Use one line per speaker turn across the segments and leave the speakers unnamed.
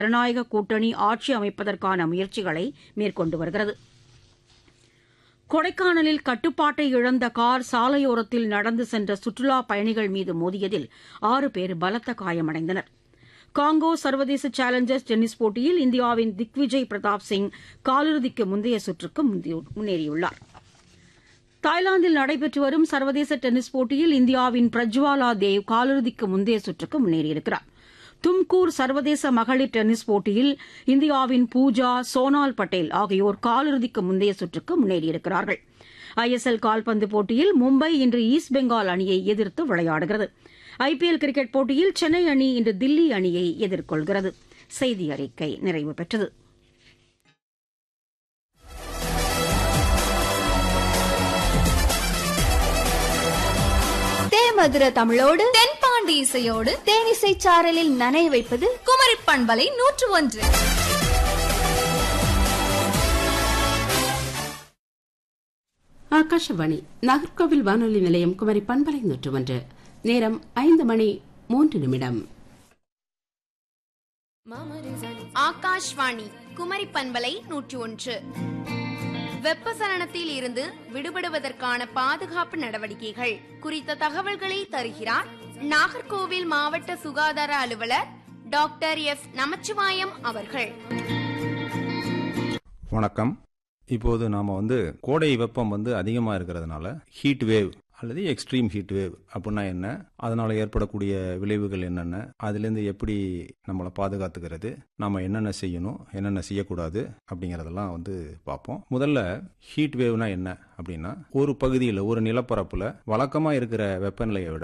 ஜனநாயக கூட்டணி ஆட்சி அமைப்பதற்கான முயற்சிகளை மேற்கொண்டு வருகிறது. கொடைக்கானலில் கட்டுப்பாட்டை இழந்த கார் சாலையோரத்தில் நடந்து சென்ற சுற்றுலாப் பயணிகள் மீது மோதியதில் 6 பேர் பலத்த காயமடைந்தனர். காங்கோ சர்வதேச சேலஞ்சர்ஸ் டென்னிஸ் போட்டியில் இந்தியாவின் திக்விஜய் பிரதாப் சிங் காலிறுதிக்கு முந்தைய சுற்றுக்கு முன்னேறியுள்ளார். தாய்லாந்தில் நடைபெற்று வரும் சர்வதேச டென்னிஸ் போட்டியில் இந்தியாவின் பிரஜ்வாலா தேவ் காலிறுதிக்கு முந்தைய சுற்றுக்கு முன்னேறியிருக்கிறார். தும்கூர் சர்வதேச மகளிர் டென்னிஸ் போட்டியில் இந்தியாவின் பூஜா, சோனால் பட்டேல் ஆகியோர் காலிறுதிக்கு முந்தைய சுற்றுக்கு முன்னேறியிருக்கிறார்கள். ஐஎஸ்எல் கால்பந்து போட்டியில் மும்பை இன்று ஈஸ்ட் பெங்கால் அணியை எதிர்த்து விளையாடுகிறது. ஐபிஎல் கிரிக்கெட் போட்டியில் சென்னை அணி இன்று தில்லி அணியை எதிர்கொள்கிறது. செய்தி அறிக்கை நிறைவு பெற்றது.
மதுர தமிழோடு தென்பாண்டி இசையோடு தேனிசை சாரலில் நனைய வைப்பது குமரி பண்பலை 101.
ஆகாஷவாணி நாகர்கோவில் வானொலி நிலையம் குமரி பண்பலை 101. நேரம் 5:03.
ஆகாஷ்வாணி குமரி பண்பலை 101. வெப்பசலனத்தில் இருந்து விடுபடுவதற்கான பாதுகாப்பு நடவடிக்கைகள் குறித்த தகவல்களை தருகிறார் நாகர்கோவில் மாவட்ட சுகாதார அலுவலர் டாக்டர் எஸ் நமச்சிவாயம் அவர்கள்.
வணக்கம். இப்போது நாம கோடை வெப்பம் அதிகமாக இருக்கிறதுனால ஹீட் வேவ் அல்லது எக்ஸ்ட்ரீம் ஹீட் வேவ் அப்படின்னா என்ன, அதனால் ஏற்படக்கூடிய விளைவுகள் என்னென்ன, அதுலேருந்து எப்படி நம்மளை பாதுகாத்துக்கிறது, நம்ம என்னென்ன செய்யணும் என்னென்ன செய்யக்கூடாது அப்படிங்கிறதெல்லாம் பார்ப்போம். முதல்ல ஹீட் வேவ்னா என்ன அப்படின்னா, ஒரு பகுதியில் ஒரு நிலப்பரப்பில் வழக்கமாக இருக்கிற வெப்பநிலையை விட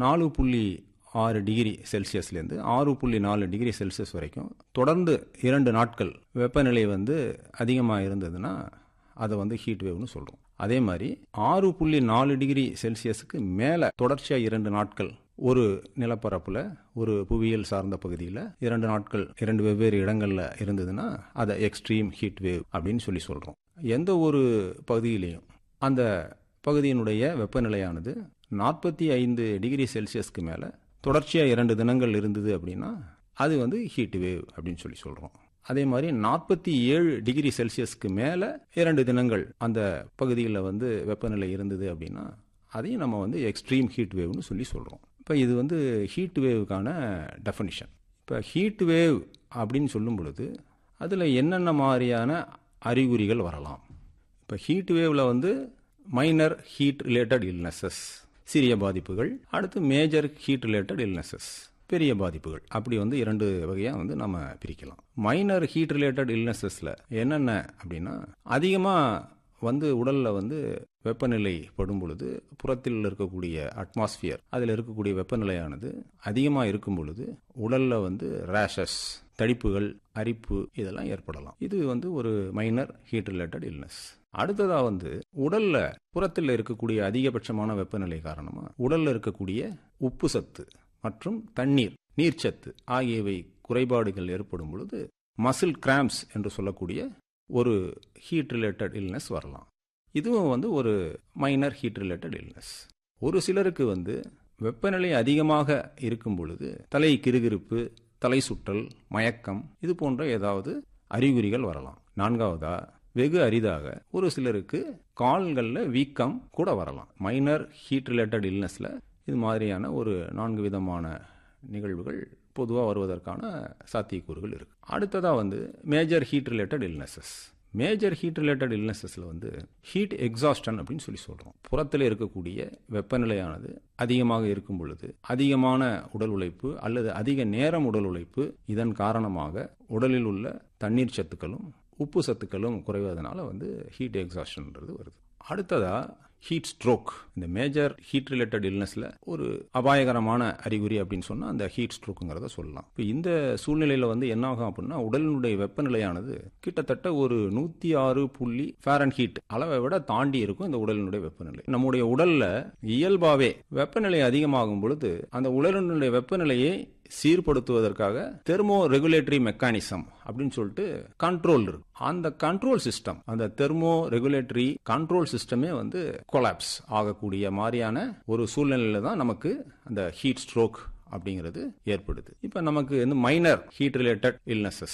4.6 டிகிரி செல்சியஸ்லேருந்து 6.4 டிகிரி செல்சியஸ் வரைக்கும் தொடர்ந்து 2 நாட்கள் வெப்பநிலை அதிகமாக இருந்ததுன்னா அதை ஹீட் வேவ்னு சொல்கிறோம். அதே மாதிரி 6.4 டிகிரி செல்சியஸுக்கு மேலே தொடர்ச்சியாக 2 நாட்கள் ஒரு நிலப்பரப்பில் ஒரு புவியியல் சார்ந்த பகுதியில் 2 நாட்கள் 2 வெவ்வேறு இடங்களில் இருந்ததுன்னா அதை எக்ஸ்ட்ரீம் ஹீட் வேவ் அப்படின்னு சொல்கிறோம். எந்த ஒரு பகுதியிலையும் அந்த பகுதியினுடைய வெப்பநிலையானது 45 டிகிரி செல்சியஸ்க்கு மேலே தொடர்ச்சியாக 2 தினங்கள் இருந்தது அப்படின்னா அது ஹீட் வேவ் அப்படின்னு சொல்கிறோம். அதே மாதிரி 47 டிகிரி செல்சியஸ்க்கு மேலே 2 தினங்கள் அந்த பகுதியில் வெப்பநிலை இருந்தது அப்படின்னா அதையும் நம்ம எக்ஸ்ட்ரீம் ஹீட் வேவ்னு சொல்கிறோம். இப்போ இது ஹீட் வேவுக்கான டெஃபினிஷன். இப்போ ஹீட் வேவ் அப்படின்னு சொல்லும் பொழுது அதில் என்னென்ன மாதிரியான அறிகுறிகள் வரலாம். இப்போ heat வேவில் minor heat related illnesses சிறிய பாதிப்புகள், அடுத்து மேஜர் ஹீட் ரிலேட்டட் இல்னஸஸ் பெரிய பாதிப்புகள், அப்படி 2 வகையாக நம்ம பிரிக்கலாம். மைனர் ஹீட் ரிலேட்டட் இல்னஸஸில் என்னென்ன அப்படின்னா, அதிகமாக உடலில் வெப்பநிலை படும் பொழுது புறத்தில் இருக்கக்கூடிய அட்மாஸ்பியர் அதில் இருக்கக்கூடிய வெப்பநிலையானது அதிகமாக இருக்கும் பொழுது உடலில் ரேஷஸ், தடிப்புகள், அரிப்பு இதெல்லாம் ஏற்படலாம். இது ஒரு மைனர் ஹீட் ரிலேட்டட் இல்னஸ். அடுத்ததா உடல்ல புறத்தில் இருக்கக்கூடிய அதிகபட்சமான வெப்பநிலை காரணமா உடல்ல இருக்கக்கூடிய உப்பு சத்து மற்றும் தண்ணீர், நீர்ச்சத்து ஆகியவை குறைபாடுகள் ஏற்படும் பொழுது மசில் கிராம்ப்ஸ் என்று சொல்லக்கூடிய ஒரு ஹீட் ரிலேட்டட் இல்னஸ் வரலாம். இதுவும் ஒரு மைனர் ஹீட் ரிலேட்டட் இல்னஸ். ஒரு சிலருக்கு வெப்பநிலை அதிகமாக இருக்கும் பொழுது தலை கிறுகிறுப்பு, தலை சுற்றல், மயக்கம் இது போன்ற ஏதாவது அறிகுறிகள் வரலாம். 4வதா வெகு அரிதாக ஒரு சிலருக்கு கால்களில் வீக்கம் கூட வரலாம். மைனர் ஹீட் ரிலேட்டட் இல்னஸில் இது மாதிரியான ஒரு 4 விதமான நிகழ்வுகள் பொதுவாக வருவதற்கான சாத்தியக்கூறுகள் இருக்கு. அடுத்ததாக major heat related illnesses. Major heat related இல்னஸஸில் heat எக்ஸாஸ்டன் அப்படின்னு சொல்கிறோம். புறத்தில் இருக்கக்கூடிய வெப்பநிலையானது அதிகமாக இருக்கும் பொழுது அதிகமான உடல் உழைப்பு அல்லது அதிக நேரம் உடல் உழைப்பு, இதன் காரணமாக உடலில் உள்ள தண்ணீர் சத்துக்களும் உப்பு சத்துக்களும் குறைவதனால ஹீட் எக்ஸாஸ்டன்றது வருது. அடுத்ததா ஹீட் ஸ்ட்ரோக். இந்த மேஜர் ஹீட் ரிலேட்டட் இல்னஸ்ல ஒரு அபாயகரமான அறிகுறி அப்படின்னு சொன்னா அந்த ஹீட் ஸ்ட்ரோக்குங்கிறத சொல்லலாம். இப்போ இந்த சூழ்நிலையில என்ன ஆகும் அப்படின்னா, உடலினுடைய வெப்பநிலையானது கிட்டத்தட்ட ஒரு 106 ஃபாரன்ஹீட் அளவை விட தாண்டி இருக்கும் இந்த உடலினுடைய வெப்பநிலை. நம்முடைய உடல்ல இயல்பாவே வெப்பநிலை அதிகமாகும் பொழுது அந்த உடலினுடைய வெப்பநிலையை சீர்படுத்துவதற்காக தெர்மோ ரெகுலேட்டரி மெக்கானிசம் அப்படின்னு சொல்லிட்டு கண்ட்ரோல் இருக்கு. அந்த கண்ட்ரோல் சிஸ்டம், அந்த தெர்மோ ரெகுலேட்டரி கண்ட்ரோல் சிஸ்டமே கொலாப்ஸ் ஆகக்கூடிய மாதிரியான ஒரு சூழ்நிலையில தான் நமக்கு அந்த ஹீட் ஸ்ட்ரோக் அப்படிங்கிறது ஏற்படுது. இப்ப நமக்கு வந்து மைனர் ஹீட் ரிலேட்டட் இல்னஸஸ்